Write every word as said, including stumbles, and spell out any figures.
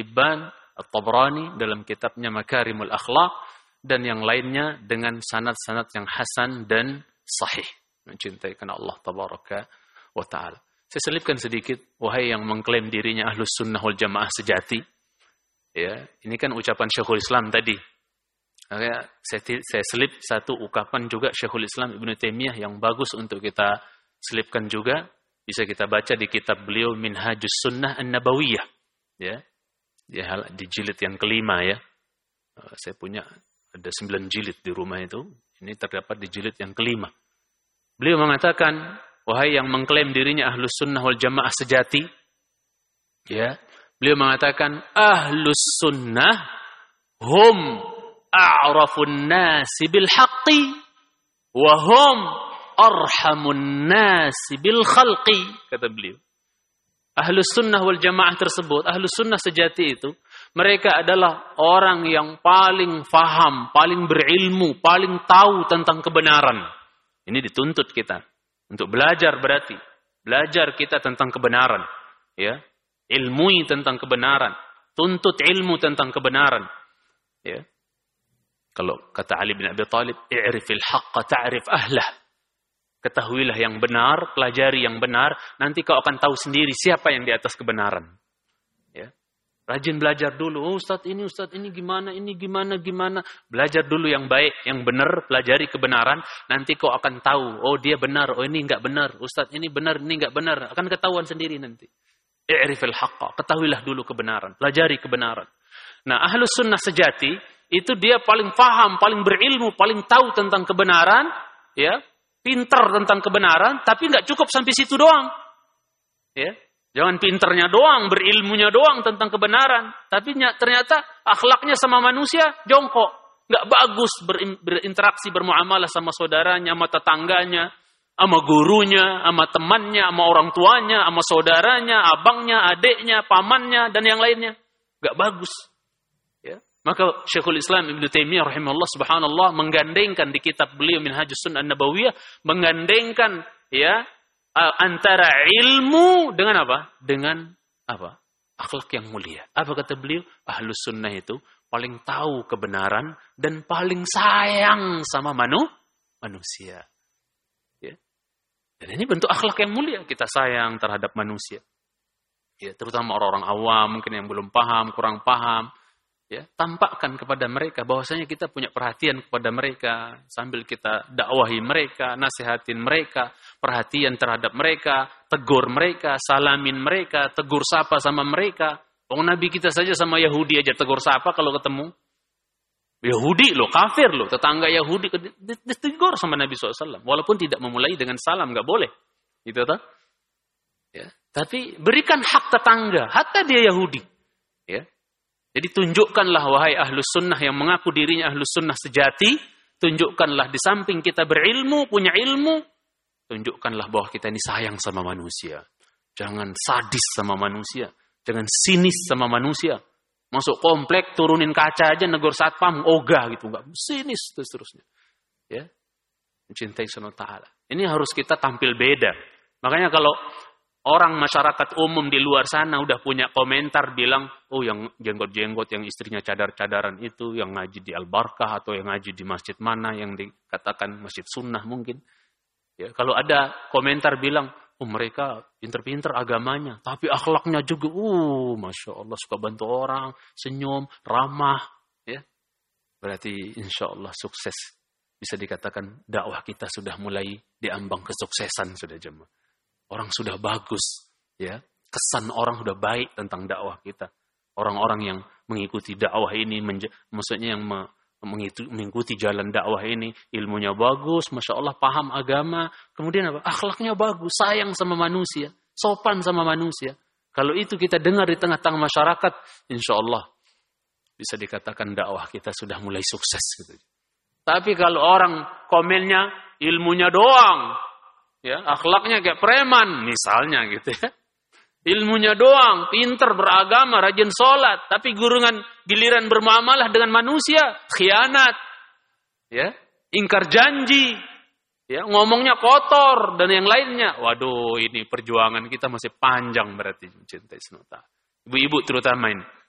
Hibban, At-Tabrani dalam kitabnya Makarimul Akhlaq, dan yang lainnya dengan sanad-sanad yang hasan dan sahih. Mencintai karena Allah Tabaraka wa Ta'ala. Saya selipkan sedikit, wahai yang mengklaim dirinya Ahlus Sunnah wal Jamaah sejati. Ya, ini kan ucapan Syekhul Islam tadi. Saya, saya selip satu ucapan juga Syekhul Islam Ibnu Taimiyah yang bagus untuk kita selipkan juga. Bisa kita baca di kitab beliau Minhajus Sunnah An-Nabawiyah. Ya, di jilid yang kelima ya. Saya punya ada sembilan jilid di rumah itu. Ini terdapat di jilid yang kelima. Beliau mengatakan, wahai yang mengklaim dirinya Ahlus Sunnah wal Jamaah sejati, ya, beliau mengatakan Ahlus Sunnah hum a'rafun nasi bil haqqi wa hum arhamun nasi bil khalqi, kata beliau. Ahlus Sunnah wal Jamaah tersebut, Ahlus Sunnah sejati itu, mereka adalah orang yang paling faham, paling berilmu, paling tahu tentang kebenaran. Ini dituntut kita untuk belajar, berarti belajar kita tentang kebenaran, ya, ilmui tentang kebenaran, tuntut ilmu tentang kebenaran, ya. Kalau kata Ali bin Abi Thalib, i'rifil haqqa ta'rif ahlah. Ketahuilah yang benar, pelajari yang benar, nanti kau akan tahu sendiri siapa yang di atas kebenaran. Ya. Rajin belajar dulu. Oh, Ustaz ini, Ustaz ini gimana, ini gimana, gimana. Belajar dulu yang baik, yang benar, pelajari kebenaran. Nanti kau akan tahu, oh dia benar, oh ini enggak benar. Ustaz ini benar, ini enggak benar. Akan ketahuan sendiri nanti. I'rifil haqqa. Ketahuilah dulu kebenaran. Pelajari kebenaran. Nah, Ahlus Sunnah sejati, itu dia paling paham, paling berilmu, paling tahu tentang kebenaran. Ya, pintar tentang kebenaran, tapi enggak cukup sampai situ doang. Ya. Jangan pinternya doang, berilmunya doang tentang kebenaran. Tapi ternyata akhlaknya sama manusia jongkok. Nggak bagus berinteraksi, bermuamalah sama saudaranya, sama tetangganya, sama gurunya, sama temannya, sama orang tuanya, sama saudaranya, abangnya, adiknya, pamannya, dan yang lainnya. Nggak bagus. Ya. Maka Syekhul Islam Ibnu Taimiyah rahimahullah subhanallah menggandengkan di kitab beliau Minhajus Sunnah An-Nabawiyah, menggandengkan ya, antara ilmu dengan apa? Dengan apa? Akhlak yang mulia. Apa kata beliau? Ahlus Sunnah itu paling tahu kebenaran dan paling sayang sama manu, manusia. Ya. Dan ini bentuk akhlak yang mulia. Kita sayang terhadap manusia. Ya, terutama orang-orang awam, mungkin yang belum paham, kurang paham. Ya, tampakkan kepada mereka bahwasanya kita punya perhatian kepada mereka sambil kita dakwahi mereka, nasihatin mereka, perhatian terhadap mereka, tegur mereka, salamin mereka, tegur sapa sama mereka. Oh, Nabi kita saja sama Yahudi aja tegur sapa kalau ketemu. Yahudi loh, kafir loh, tetangga Yahudi ditegur sama Nabi shallallahu alaihi wasallam. Walaupun tidak memulai dengan salam, nggak boleh. Gitu toh? Ya. Tapi berikan hak tetangga, hatta dia Yahudi. Ya. Jadi tunjukkanlah wahai Ahlus Sunnah yang mengaku dirinya Ahlus Sunnah sejati, tunjukkanlah di samping kita berilmu, punya ilmu, tunjukkanlah bahwa kita ini sayang sama manusia. Jangan sadis sama manusia, jangan sinis sama manusia. Masuk komplek, turunin kaca aja, negur satpam, ogah gitu, enggak sinis terus terusnya. Ya. Mencintai Subhanahu wa taala. Ini harus kita tampil beda. Makanya kalau orang masyarakat umum di luar sana udah punya komentar bilang, oh yang jenggot-jenggot, yang istrinya cadar-cadaran itu, yang ngaji di Al-Barkah atau yang ngaji di masjid mana, yang dikatakan masjid sunnah mungkin. Ya, kalau ada komentar bilang, oh mereka pinter-pinter agamanya, tapi akhlaknya juga, uh, masya Allah suka bantu orang, senyum, ramah. Ya, berarti insya Allah sukses. Bisa dikatakan dakwah kita sudah mulai diambang kesuksesan sudah jemaah. Orang sudah bagus, ya. Kesan orang sudah baik tentang dakwah kita. Orang-orang yang mengikuti dakwah ini, menja- maksudnya yang me- mengikuti jalan dakwah ini, ilmunya bagus, masya Allah paham agama, kemudian apa? Akhlaknya bagus, sayang sama manusia, sopan sama manusia. Kalau itu kita dengar di tengah-tengah masyarakat, insya Allah bisa dikatakan dakwah kita sudah mulai sukses. Gitu. Tapi kalau orang komennya ilmunya doang, ya, akhlaknya kayak preman misalnya gitu ya. Ilmunya doang, pinter, beragama, rajin sholat, tapi gurungan giliran bermuamalah dengan manusia, khianat. Ya, ingkar janji. Ya, ngomongnya kotor dan yang lainnya. Waduh, ini perjuangan kita masih panjang berarti mencintai Subhanahu wa taala. Ibu-ibu terutama ini.